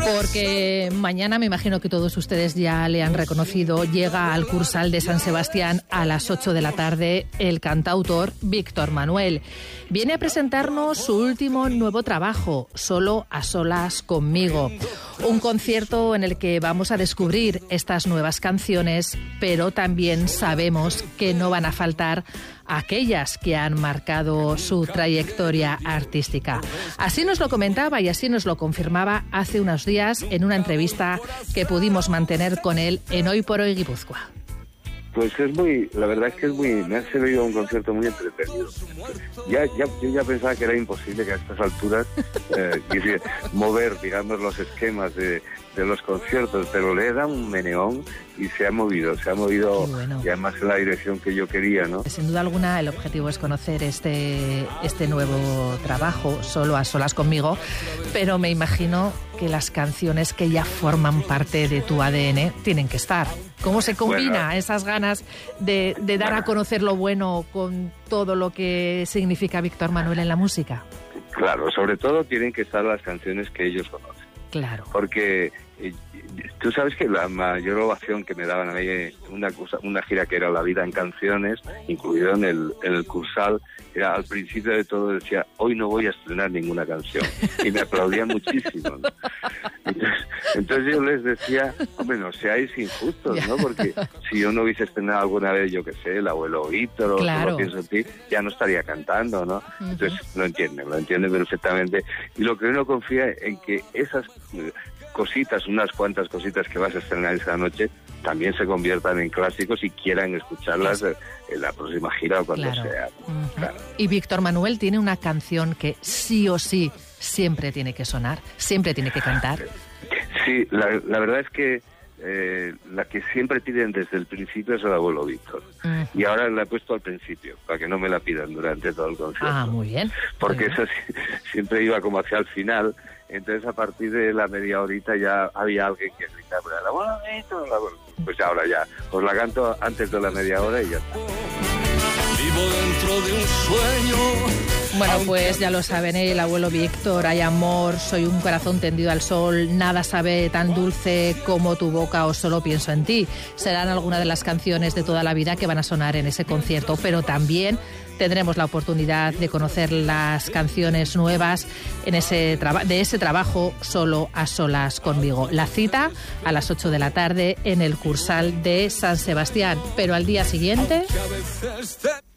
Porque mañana, me imagino que todos ustedes ya le han reconocido, llega al Cursal de San Sebastián a las 8 de la tarde el cantautor Víctor Manuel. Viene a presentarnos su último nuevo trabajo, Solo a solas conmigo. Un concierto en el que vamos a descubrir estas nuevas canciones, pero también sabemos que no van a faltar aquellas que han marcado su trayectoria artística. Así nos lo comentaba y así nos lo confirmaba hace unos días en una entrevista que pudimos mantener con él en Hoy por Hoy Guipúzcoa. Pues la verdad es que me ha servido un concierto muy entretenido. Yo ya pensaba que era imposible que a estas alturas mover, digamos, los esquemas de los conciertos, pero le he dado un meneón y se ha movido, bueno. Y además en la dirección que yo quería, ¿no? Sin duda alguna el objetivo es conocer este nuevo trabajo, Solo a solas conmigo, pero me imagino que las canciones que ya forman parte de tu ADN tienen que estar. ¿Cómo se combina esas ganas de dar a conocer lo bueno con todo lo que significa Víctor Manuel en la música? Claro, sobre todo tienen que estar las canciones que ellos conocen. Claro. Porque tú sabes que la mayor ovación que me daban a mí una gira que era La vida en canciones, incluido en el Cursal, era al principio de todo decía, hoy no voy a estrenar ninguna canción. Y me aplaudían muchísimo, ¿no? Entonces yo les decía, hombre, no seáis injustos, ¿no? Porque si yo no hubiese estrenado alguna vez, yo qué sé, El abuelo Víctor o Solo pienso en ti, ya no estaría cantando, ¿no? Entonces lo entienden perfectamente. Y lo que uno confía en que esas cositas, unas cuantas cositas que vas a estrenar esa noche, también se conviertan en clásicos y quieran escucharlas en la próxima gira o cuando sea. Claro. Y Víctor Manuel tiene una canción que sí o sí siempre tiene que sonar, siempre tiene que cantar. Sí, la verdad es que la que siempre piden desde el principio es El abuelo Víctor. Y ahora la he puesto al principio, para que no me la pidan durante todo el concierto. Ah, muy bien. Porque esa siempre iba como hacia el final. Entonces a partir de la media horita ya había alguien que gritaba, El abuelo Víctor, pues ahora ya, os la canto antes de la media hora y ya está. Vivo dentro de un sueño. Bueno, pues ya lo saben, el abuelo Víctor, hay amor, soy un corazón tendido al sol, nada sabe tan dulce como tu boca o Solo pienso en ti. Serán algunas de las canciones de toda la vida que van a sonar en ese concierto, pero también tendremos la oportunidad de conocer las canciones nuevas de ese trabajo Solo a solas conmigo. La cita a las 8 de la tarde en el Cursal de San Sebastián, pero al día siguiente...